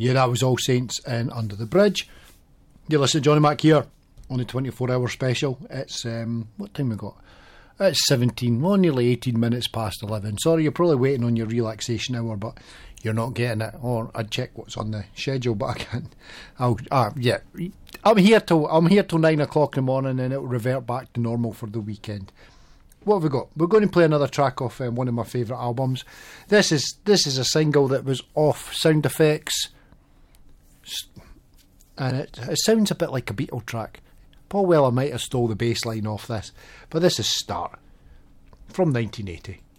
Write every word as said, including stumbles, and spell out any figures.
Yeah, that was All Saints and Under the Bridge. You listen to Johnny Mac here on the twenty-four hour special. It's, um, what time we got? It's seventeen, well, nearly eighteen minutes past eleven. Sorry, you're probably waiting on your relaxation hour, but you're not getting it. Or I'd check what's on the schedule, but I can't. I'll, ah, yeah. I'm here till I'm here till nine o'clock in the morning, and it'll revert back to normal for the weekend. What have we got? We're going to play another track off um, one of my favourite albums. This is this is a single that was off Sound Effects, and it, it sounds a bit like a Beatle track. Paul Weller might have stole the bass line off this, but this is Start from nineteen eighty.